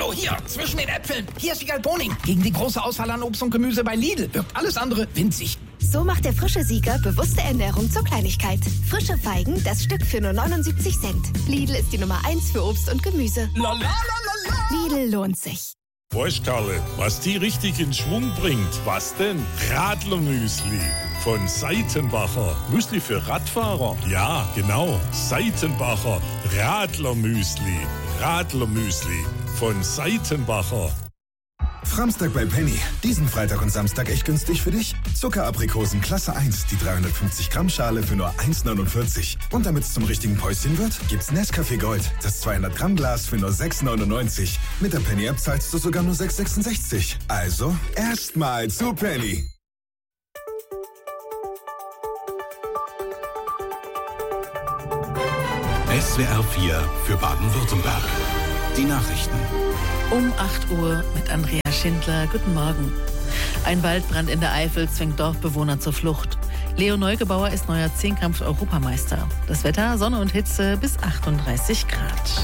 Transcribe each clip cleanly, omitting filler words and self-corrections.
Hallo, hier, zwischen den Äpfeln. Hier ist Wiegald Boning. Gegen die große Auswahl an Obst und Gemüse bei Lidl wirkt alles andere winzig. So macht der frische Sieger bewusste Ernährung zur Kleinigkeit. Frische Feigen, das Stück für nur 79 Cent. Lidl ist die Nummer 1 für Obst und Gemüse. Lidl lohnt sich. Weißt Karle, was die richtig in Schwung bringt? Was denn? Radlermüsli von Seitenbacher. Müsli für Radfahrer? Ja, genau. Seitenbacher Radlermüsli. Radlermüsli von Seitenbacher. Framstag bei Penny. Diesen Freitag und Samstag echt günstig für dich. Zuckeraprikosen Klasse 1, die 350 Gramm Schale für nur 1,49. Und damit es zum richtigen Päuschen wird, gibt's Nescafé Gold, das 200 Gramm Glas für nur 6,99. Mit der Penny App zahlst du sogar nur 6,66. Also erstmal zu Penny. SWR 4 für Baden-Württemberg. Die Nachrichten. Um 8 Uhr mit Andrea Schindler. Guten Morgen. Ein Waldbrand in der Eifel zwingt Dorfbewohner zur Flucht. Leo Neugebauer ist neuer Zehnkampf-Europameister. Das Wetter, Sonne und Hitze bis 38 Grad.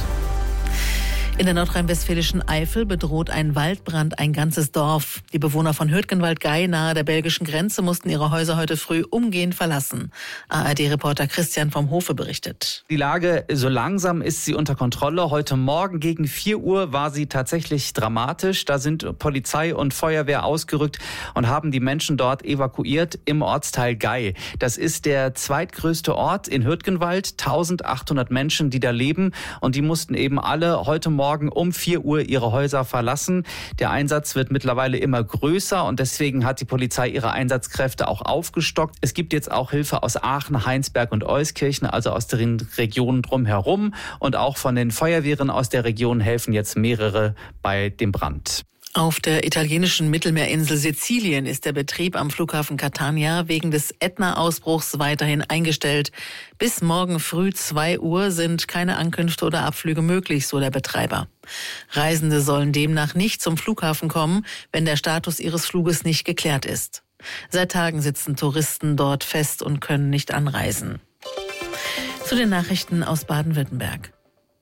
In der nordrhein-westfälischen Eifel bedroht ein Waldbrand ein ganzes Dorf. Die Bewohner von Hürtgenwald-Gey nahe der belgischen Grenze mussten ihre Häuser heute früh umgehend verlassen. ARD-Reporter Christian vom Hofe berichtet. Die Lage, so langsam ist sie unter Kontrolle. Heute Morgen gegen 4 Uhr war sie tatsächlich dramatisch. Da sind Polizei und Feuerwehr ausgerückt und haben die Menschen dort evakuiert im Ortsteil Gey. Das ist der zweitgrößte Ort in Hürtgenwald. 1800 Menschen, die da leben. Und die mussten eben alle heute Morgen um 4 Uhr ihre Häuser verlassen. Der Einsatz wird mittlerweile immer größer und deswegen hat die Polizei ihre Einsatzkräfte auch aufgestockt. Es gibt jetzt auch Hilfe aus Aachen, Heinsberg und Euskirchen, also aus den Regionen drumherum. Und auch von den Feuerwehren aus der Region helfen jetzt mehrere bei dem Brand. Auf der italienischen Mittelmeerinsel Sizilien ist der Betrieb am Flughafen Catania wegen des Ätna-Ausbruchs weiterhin eingestellt. Bis morgen früh 2 Uhr sind keine Ankünfte oder Abflüge möglich, so der Betreiber. Reisende sollen demnach nicht zum Flughafen kommen, wenn der Status ihres Fluges nicht geklärt ist. Seit Tagen sitzen Touristen dort fest und können nicht anreisen. Zu den Nachrichten aus Baden-Württemberg.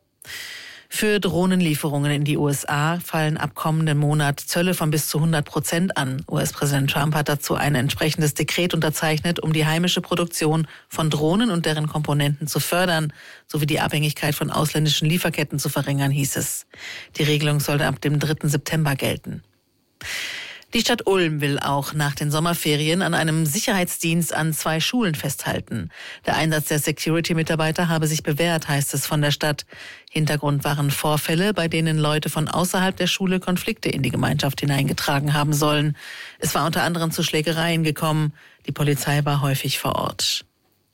Für Drohnenlieferungen in die USA fallen ab kommenden Monat Zölle von bis zu 100% an. US-Präsident Trump hat dazu ein entsprechendes Dekret unterzeichnet, um die heimische Produktion von Drohnen und deren Komponenten zu fördern, sowie die Abhängigkeit von ausländischen Lieferketten zu verringern, hieß es. Die Regelung sollte ab dem 3. September gelten. Die Stadt Ulm will auch nach den Sommerferien an einem Sicherheitsdienst an 2 Schulen festhalten. Der Einsatz der Security-Mitarbeiter habe sich bewährt, heißt es von der Stadt. Hintergrund waren Vorfälle, bei denen Leute von außerhalb der Schule Konflikte in die Gemeinschaft hineingetragen haben sollen. Es war unter anderem zu Schlägereien gekommen. Die Polizei war häufig vor Ort.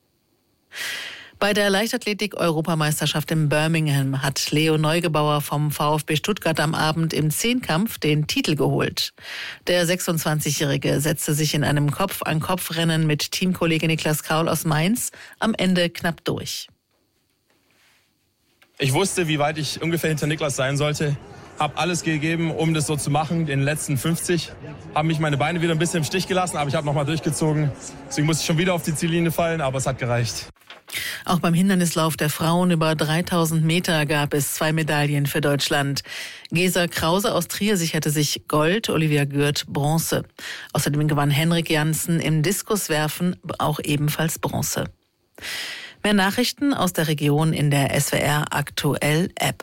Bei der Leichtathletik-Europameisterschaft in Birmingham hat Leo Neugebauer vom VfB Stuttgart am Abend im Zehnkampf den Titel geholt. Der 26-Jährige setzte sich in einem Kopf-an-Kopf-Rennen mit Teamkollege Niklas Kaul aus Mainz am Ende knapp durch. Ich wusste, wie weit ich ungefähr hinter Niklas sein sollte. Habe alles gegeben, um das so zu machen. Den letzten 50 haben mich meine Beine wieder ein bisschen im Stich gelassen, aber ich habe nochmal durchgezogen. Deswegen musste ich schon wieder auf die Ziellinie fallen, aber es hat gereicht. Auch beim Hindernislauf der Frauen über 3000 Meter gab es 2 Medaillen für Deutschland. Gesa Krause aus Trier sicherte sich Gold, Olivia Gürt Bronze. Außerdem gewann Henrik Janssen im Diskuswerfen auch ebenfalls Bronze. Mehr Nachrichten aus der Region in der SWR Aktuell App.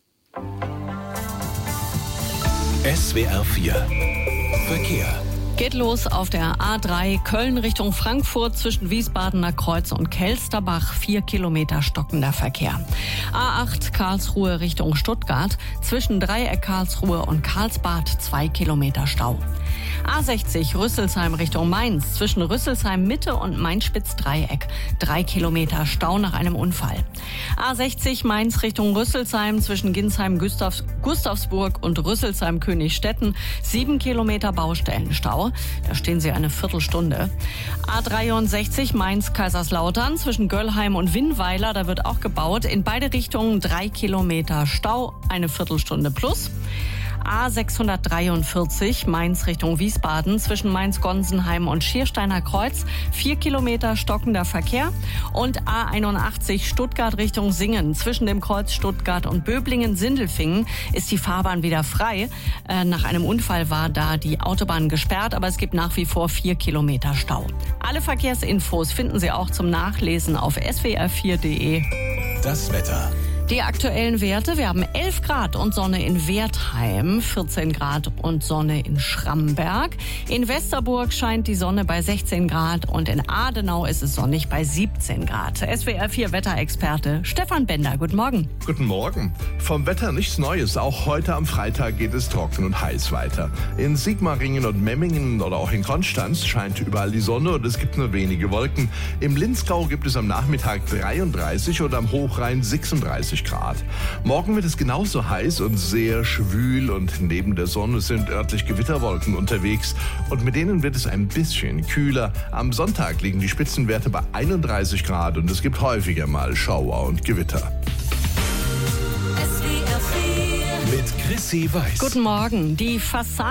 SWR 4 Verkehr. Geht los auf der A3 Köln Richtung Frankfurt zwischen Wiesbadener Kreuz und Kelsterbach. 4 Kilometer stockender Verkehr. A8 Karlsruhe Richtung Stuttgart zwischen Dreieck Karlsruhe und Karlsbad 2 Kilometer Stau. A60 Rüsselsheim Richtung Mainz zwischen Rüsselsheim Mitte und Mainz-Spitz-Dreieck 3 Kilometer Stau nach einem Unfall. A60 Mainz Richtung Rüsselsheim zwischen Ginsheim-Gustavsburg und Rüsselsheim-Königstetten 7 Kilometer Baustellenstau. Da stehen Sie eine Viertelstunde. A63 Mainz-Kaiserslautern zwischen Göllheim und Winnweiler, da wird auch gebaut. In beide Richtungen 3 Kilometer Stau, eine Viertelstunde plus. A643 Mainz Richtung Wiesbaden zwischen Mainz-Gonsenheim und Schiersteiner Kreuz 4 Kilometer stockender Verkehr. Und A81 Stuttgart Richtung Singen zwischen dem Kreuz Stuttgart und Böblingen-Sindelfingen ist die Fahrbahn wieder frei. Nach einem Unfall war da die Autobahn gesperrt, aber es gibt nach wie vor 4 Kilometer Stau. Alle Verkehrsinfos finden Sie auch zum Nachlesen auf swr4.de. Das Wetter. Die aktuellen Werte, wir haben 11 Grad und Sonne in Wertheim, 14 Grad und Sonne in Schramberg. In Westerburg scheint die Sonne bei 16 Grad und in Adenau ist es sonnig bei 17 Grad. SWR4 Wetterexperte Stefan Bender, guten Morgen. Guten Morgen. Vom Wetter nichts Neues. Auch heute am Freitag geht es trocken und heiß weiter. In Sigmaringen und Memmingen oder auch in Konstanz scheint überall die Sonne und es gibt nur wenige Wolken. Im Linzgau gibt es am Nachmittag 33 und am Hochrhein 36 Grad. Morgen wird es genauso heiß und sehr schwül und neben der Sonne sind örtlich Gewitterwolken unterwegs und mit denen wird es ein bisschen kühler. Am Sonntag liegen die Spitzenwerte bei 31 Grad und es gibt häufiger mal Schauer und Gewitter. Mit Chrissy Weiß. Guten Morgen. Die Fassade